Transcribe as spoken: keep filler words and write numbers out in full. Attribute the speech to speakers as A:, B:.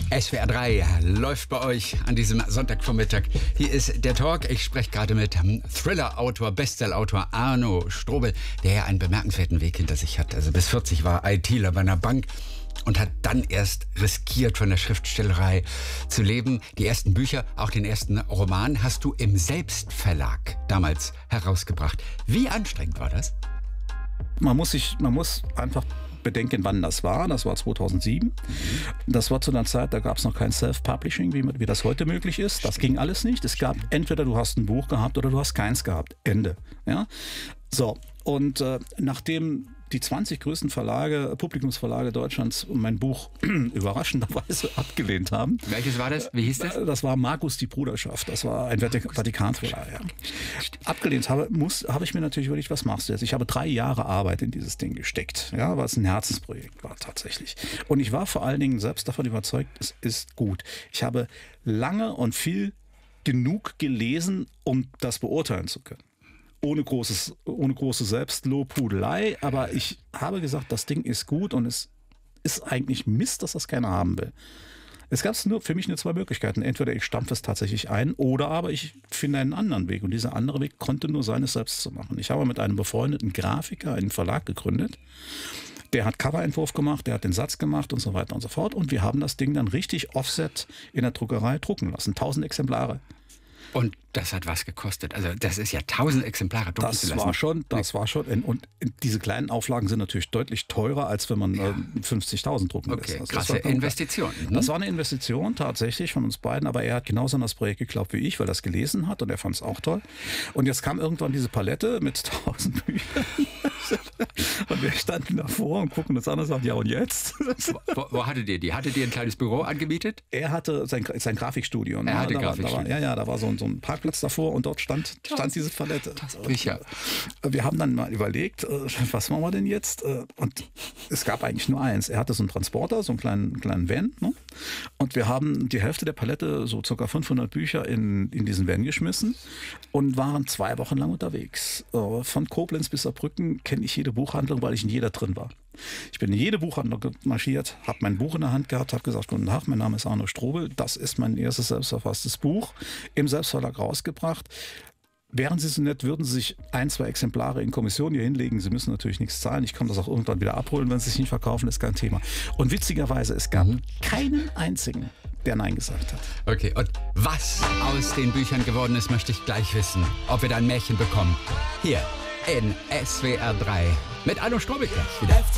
A: S W R drei läuft bei euch an diesem Sonntagvormittag. Hier ist der Talk. Ich spreche gerade mit Thriller-Autor, Bestseller-Autor Arno Strobel, der ja einen bemerkenswerten Weg hinter sich hat. Also bis vierzig war ITler bei einer Bank und hat dann erst riskiert, von der Schriftstellerei zu leben. Die ersten Bücher, auch den ersten Roman, hast du im Selbstverlag damals herausgebracht. Wie anstrengend war das?
B: Man muss sich, man muss einfach bedenken, wann das war. Das war zweitausendsieben. Das war zu einer Zeit, da gab es noch kein Self-Publishing, wie, wie das heute möglich ist. Das ging alles nicht. Es gab entweder du hast ein Buch gehabt oder du hast keins gehabt. Ende. Ja? So, und äh, nachdem die zwanzig größten Verlage, Publikumsverlage Deutschlands mein Buch überraschenderweise abgelehnt haben.
A: Welches war das? Wie hieß das?
B: Das war Markus die Bruderschaft. Das war ein Vatikan-Thriller. Ja. Abgelehnt habe, muss, habe ich mir natürlich überlegt, was machst du jetzt? Ich habe drei Jahre Arbeit in dieses Ding gesteckt, ja, weil es ein Herzensprojekt war tatsächlich. Und ich war vor allen Dingen selbst davon überzeugt, es ist gut. Ich habe lange und viel genug gelesen, um das beurteilen zu können. Ohne, großes, ohne große Selbstlobhudelei, aber ich habe gesagt, das Ding ist gut und es ist eigentlich Mist, dass das keiner haben will. Es gab nur für mich nur zwei Möglichkeiten. Entweder ich stampfe es tatsächlich ein oder aber ich finde einen anderen Weg. Und dieser andere Weg konnte nur sein, es selbst zu machen. Ich habe mit einem befreundeten Grafiker einen Verlag gegründet. Der hat Coverentwurf gemacht, der hat den Satz gemacht und so weiter und so fort. Und wir haben das Ding dann richtig offset in der Druckerei drucken lassen. tausend Exemplare.
A: Und das hat was gekostet. Also das ist ja tausend Exemplare drucken zu lassen.
B: Das war schon, das war schon. Und diese kleinen Auflagen sind natürlich deutlich teurer, als wenn man ja. fünfzigtausend drucken lässt.
A: Okay,
B: also
A: krasse
B: das war,
A: Investition. Ne?
B: Das war eine Investition tatsächlich von uns beiden, aber er hat genauso an das Projekt geglaubt wie ich, weil er es gelesen hat und er fand es auch toll. Und jetzt kam irgendwann diese Palette mit tausend Büchern. Und wir standen davor und gucken uns an und sagen, ja und jetzt?
A: Wo, wo hattet ihr die? Hattet ihr ein kleines Büro angemietet?
B: Er hatte sein, sein Grafikstudio. Ne?
A: Er hatte
B: da
A: Grafikstudio.
B: War, da war, ja, ja, da war so ein, so ein Parkplatz davor und dort stand, stand diese Palette.
A: Bücher.
B: Wir haben dann mal überlegt, was machen wir denn jetzt? Und es gab eigentlich nur eins. Er hatte so einen Transporter, so einen kleinen, kleinen Van. Ne? Und wir haben die Hälfte der Palette, so ca. fünfhundert Bücher, in, in diesen Van geschmissen und waren zwei Wochen lang unterwegs. Von Koblenz bis Saarbrücken kenne ich jede Buchhandlung, weil ich in jeder drin war. Ich bin in jede Buchhandlung marschiert, habe mein Buch in der Hand gehabt, habe gesagt, guten Tag, mein Name ist Arno Strobel, das ist mein erstes selbstverfasstes Buch, im Selbstverlag rausgebracht. Wären Sie so nett, würden Sie sich ein, zwei Exemplare in Kommission hier hinlegen. Sie müssen natürlich nichts zahlen. Ich kann das auch irgendwann wieder abholen, wenn Sie sich nicht verkaufen, ist kein Thema. Und witzigerweise, es gab mhm. keinen einzigen, der Nein gesagt hat.
A: Okay, und was aus den Büchern geworden ist, möchte ich gleich wissen. Ob wir da ein Märchen bekommen. Hier in S W R drei mit Arno Strobel gleich wieder.